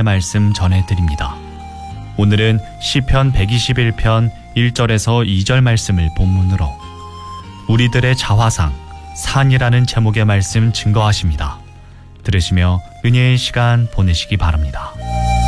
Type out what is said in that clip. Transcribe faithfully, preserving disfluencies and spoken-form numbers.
말씀 전해드립니다. 오늘은 시편 백이십일 편 일 절에서 이 절 말씀을 본문으로 우리들의 자화상, 산이라는 제목의 말씀 증거하십니다. 들으시며 은혜의 시간 보내시기 바랍니다.